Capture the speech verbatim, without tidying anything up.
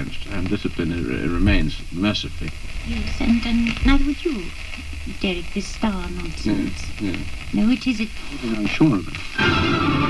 against, and discipline uh, remains mercifully. Yes, and, and neither would you, Derek, this star nonsense. Yeah, yeah. No, which is it? I'm sure of it.